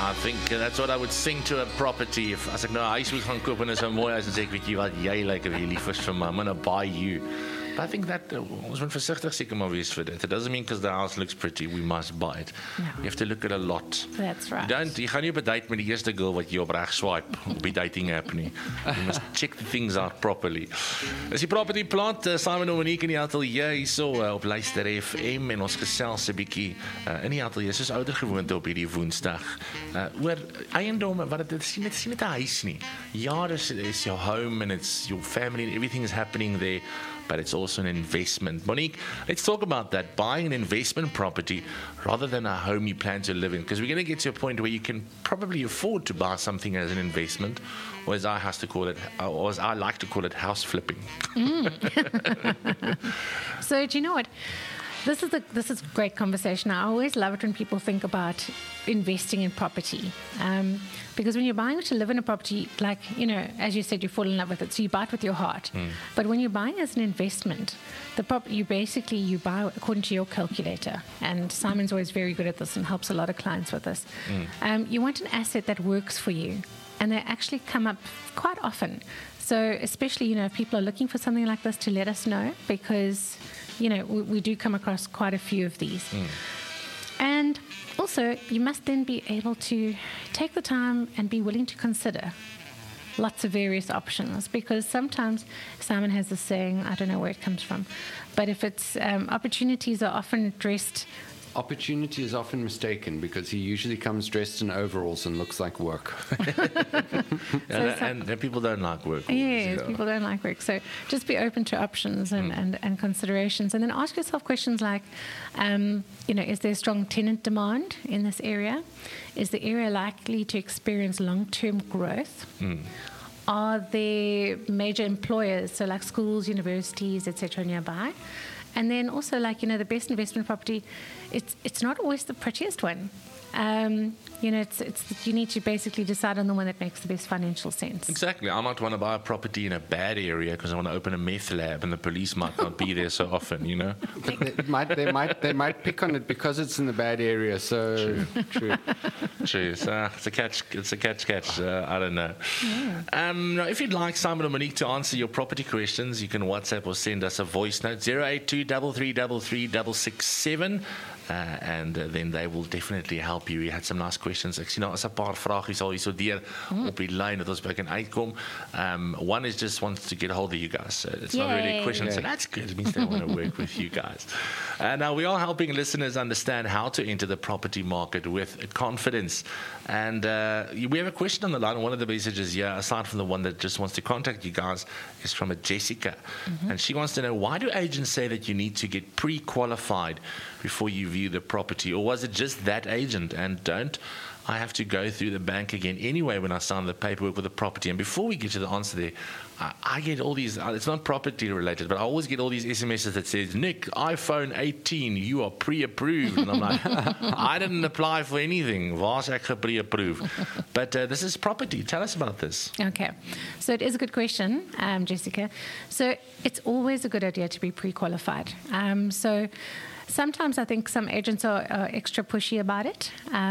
I think that's what I would sing to a property. If as ek nou 'n huis moet gaan koop en is 'n mooi huis en sê ek weet jy wat jy lyk of jy lief is vir my, I'm gonna buy you. But I think that ons moet versigtig seker maar wees vir dit. It doesn't mean because the house looks pretty we must buy it. No. You have to look at a lot. That's right. Jy gaan nie op 'n date met die eerste girl wat jy op reg swipe op die dating app nie. You must check the things out properly. As die property plant, Simon en Monique in die ateljee hierso op Luister FM en ons gesels 'n bietjie in die ateljee soos ouer gewoonte op hierdie Woensdag. Oor eiendom wat dit sien net 'n huis nie. Ja, dis is your home and it's your family and everything is happening there. But it's also an investment. Monique, let's talk about that. Buying an investment property rather than a home you plan to live in. Because we're going to get to a point where you can probably afford to buy something as an investment, or as I like to call it, house flipping. So do you know what? This is a great conversation. I always love it when people think about investing in property. Because when you're buying to live in a property, like, as you said, you fall in love with it, so you buy it with your heart. But when you're buying as an investment, you buy according to your calculator. And Simon's always very good at this and helps a lot of clients with this. You want an asset that works for you. And they actually come up quite often. So especially, if people are looking for something like this, to let us know, because, we do come across quite a few of these. And also, you must then be able to take the time and be willing to consider lots of various options, because sometimes Simon has this saying, I don't know where it comes from, but if it's opportunities are often dressed. Opportunity is often mistaken because he usually comes dressed in overalls and looks like work. and people don't like work. Yes, people don't like work. So just be open to options and considerations. And then ask yourself questions like, is there strong tenant demand in this area? Is the area likely to experience long-term growth? Are there major employers, so like schools, universities, etc., nearby? And then also, the best investment property, it's not always the prettiest one. You need to basically decide on the one that makes the best financial sense. Exactly. I might want to buy a property in a bad area because I want to open a meth lab and the police might not be there so often, But they might pick on it because it's in the bad area. So true. So it's a catch. I don't know. Now, if you'd like Simon or Monique to answer your property questions, you can WhatsApp or send us a voice note 082 333 667. And then they will definitely help you. We had some nice questions. Ek sien as 'n paar vragies al hierso deur op die lyn dat ons by kan uitkom. One is just wants to get a hold of you guys. It's not really a question, so that's good. It means they want to work with you guys. Now we are helping listeners understand how to enter the property market with confidence. And we have a question on the line. One of the messages here, aside from the one that just wants to contact you guys, is from a Jessica. And she wants to know, why do agents say that you need to get pre-qualified before you view the property? Or was it just that agent? And don't I have to go through the bank again anyway when I sign the paperwork with the property? And before we get to the answer there, I get all these, it's not property related, but I always get all these SMSs that says, Nick, iPhone 18, you are pre-approved. And I'm like, I didn't apply for anything. Waar's ek pre-approved? But this is property. Tell us about this. Okay. So it is a good question, Jessica. So it's always a good idea to be pre-qualified. So sometimes I think some agents are extra pushy about it.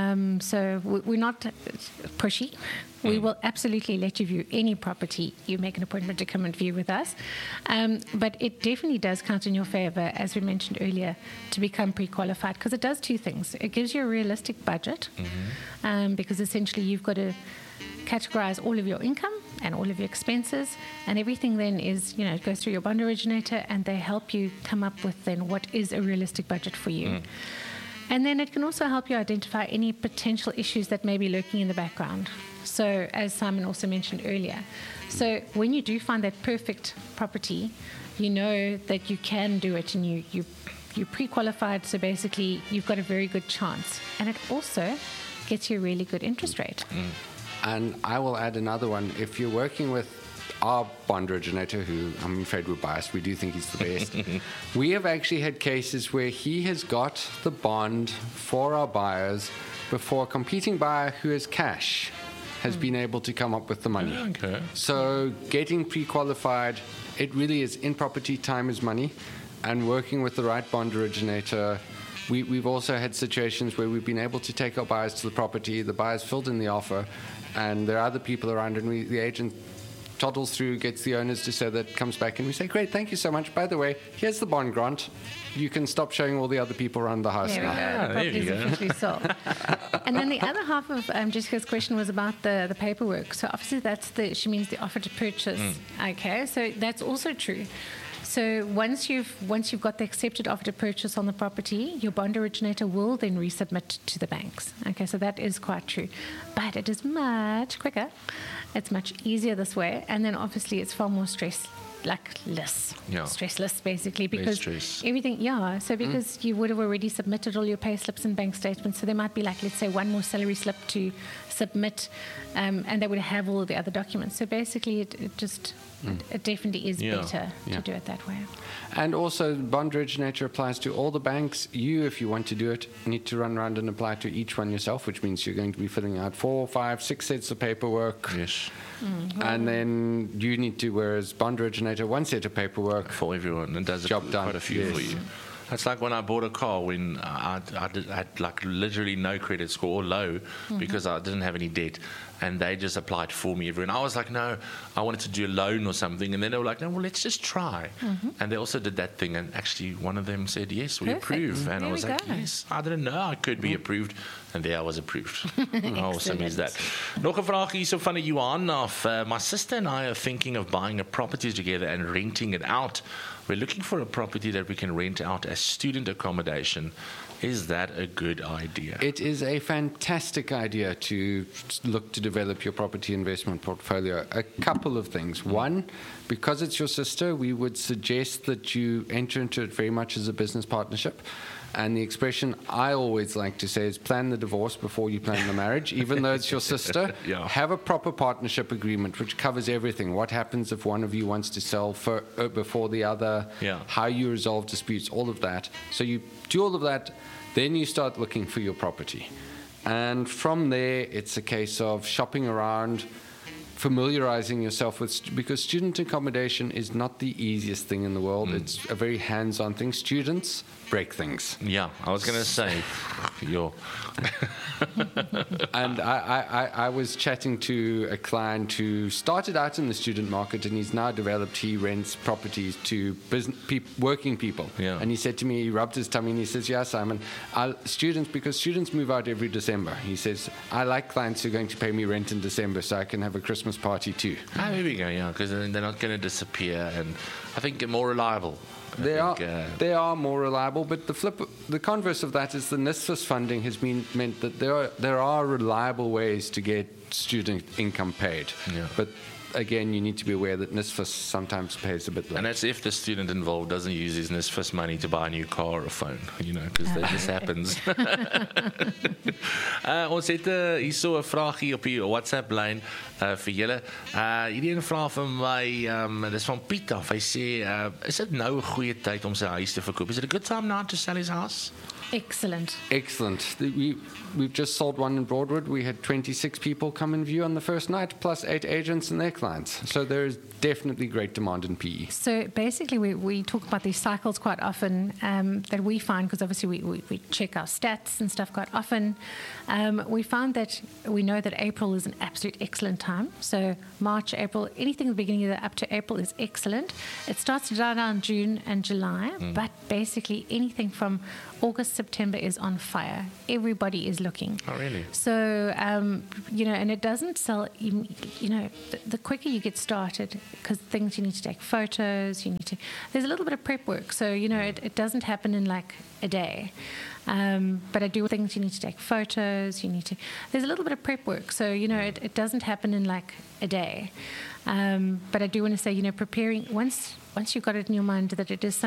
So we're not pushy. We will absolutely let you view any property. You make an appointment to come and view with us. But it definitely does count in your favor, as we mentioned earlier, to become pre-qualified, because it does two things. It gives you a realistic budget, because essentially you've got to categorize all of your income and all of your expenses, and everything then is, it goes through your bond originator, and they help you come up with then what is a realistic budget for you. And then it can also help you identify any potential issues that may be lurking in the background. So, as Simon also mentioned earlier, so when you do find that perfect property, you know that you can do it, and you're pre-qualified, so basically you've got a very good chance. And it also gets you a really good interest rate. And I will add another one. If you're working with our bond originator, who I'm afraid we're biased, we do think he's the best. We have actually had cases where he has got the bond for our buyers before a competing buyer who has cash has been able to come up with the money. Okay. So getting pre-qualified, it really is, in property, time is money, and working with the right bond originator We've also had situations where we've been able to take our buyers to the property, the buyers filled in the offer, and there are other people around, and the agent toddles through, gets the owners to say that, comes back, and we say, great, thank you so much. By the way, here's the bond grant. You can stop showing all the other people around the house There we now. go. The property's officially sold. And then the other half of Jessica's question was about the paperwork. So obviously she means the offer to purchase. Okay, so that's also true. So once you've got the accepted offer to purchase on the property, your bond originator will then resubmit to the banks. Okay, so that is quite true. But it is much quicker. It's much easier this way. And then obviously it's far more stressless basically, because everything, so because you would have already submitted all your pay slips and bank statements, so there might be let's say one more salary slip to submit, and they would have all the other documents. So basically it definitely is better to do it that way. And also, bond originator applies to all the banks. You, if you want to do it, need to run around and apply to each one yourself, which means you're going to be filling out 4, 5, 6 sets of paperwork. Yes. And then you need to, whereas bond originator, 1 set of paperwork for everyone, and does job done. Quite a few for you. It's like when I bought a car when I had literally no credit score, or low, because I didn't have any debt, and they just applied for me. And I was like, no, I wanted to do a loan or something, and then they were like, no, well, let's just try. And they also did that thing, and actually one of them said, yes, we approve. And I was like, yes, I didn't know I could be approved, and there I was approved. How awesome is that? Nog 'n vraag hierso van Johan af. My sister and I are thinking of buying a property together and renting it out. We're looking for a property that we can rent out as student accommodation. Is that a good idea? It is a fantastic idea to look to develop your property investment portfolio. A couple of things. One, because it's your sister, we would suggest that you enter into it very much as a business partnership. And the expression I always like to say is plan the divorce before you plan the marriage. Even though it's your sister, have a proper partnership agreement which covers everything. What happens if one of you wants to sell before the other, how you resolve disputes, all of that. So you do all of that, then you start looking for your property. And from there, it's a case of shopping around, familiarizing yourself with, because student accommodation is not the easiest thing in the world. It's a very hands-on thing. Students break things. Yeah, I was going to say, And I was chatting to a client who started out in the student market, and he's now developed, he rents properties to working people. Yeah. And he said to me, he rubbed his tummy and he says, yeah, Simon, because students move out every December. He says, I like clients who are going to pay me rent in December so I can have a Christmas party too. There we go, because they're not going to disappear, and I think they're more reliable. They are more reliable, but the converse of that is the NSFAS funding has meant that there are reliable ways to get student income paid. Yeah. But again, you need to be aware that NSFAS sometimes pays a bit less. And that's if the student involved doesn't use his NSFAS money to buy a new car or a phone, because that just happens. Ons het hierso 'n vraagie op die WhatsApp-lyn vir julle. Hierdie een vra vir my, dis van Piet af. Hy sê, is dit nou 'n goeie tyd om sy huis te verkoop? Is it a good time now to sell his house? Excellent. We've just sold one in Broadwood. We had 26 people come and view on the first night, plus 8 agents and their clients. So there is definitely great demand in PE. So basically, we talk about these cycles quite often, that we find, because obviously we check our stats and stuff quite often. We found that we know that April is an absolute excellent time. So March, April, anything at the beginning of the up to April is excellent. It starts to die down June and July, but basically anything from August, September is on fire. Everybody is looking. Oh, really? So, and it doesn't sell, the quicker you get started, because things you need to take photos, there's a little bit of prep work. So, it doesn't happen in like a day. But I do things, you need to take photos, there's a little bit of prep work. So, it doesn't happen in like a day. But I do want to say, preparing, once you've got it in your mind that it is